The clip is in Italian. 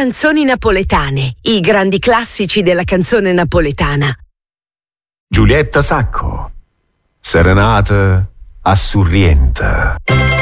Canzoni napoletane, i grandi classici della canzone napoletana. Giulietta Sacco, Serenata a Surrienta.